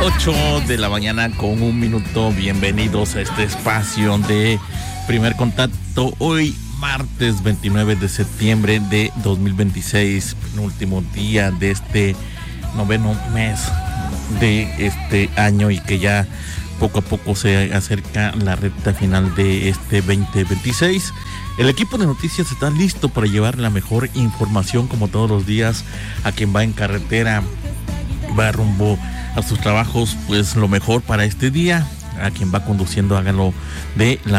8 de la mañana con 1 minuto. Bienvenidos a este espacio de Primer Contacto. Hoy martes 29 de septiembre de 2026, último día de este noveno mes de este año, y que ya poco a poco se acerca la recta final de este 2026. El equipo de noticias está listo para llevar la mejor información, como todos los días, a quien va en carretera, va rumbo a sus trabajos, pues lo mejor para este día. A quien va conduciendo, hágalo de la